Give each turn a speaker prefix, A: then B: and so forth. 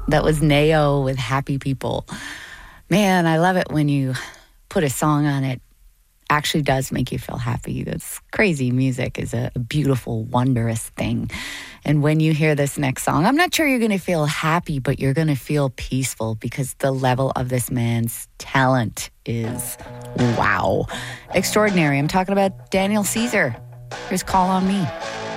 A: That was Nao with Happy People. Man, I love it when you put a song on it actually does make you feel happy. That's crazy. Music is a beautiful, wondrous thing. And when you hear this next song, I'm not sure you're going to feel happy, but you're going to feel peaceful because the level of this man's talent is wow. Extraordinary. I'm talking about Daniel Caesar. Here's Call on Me.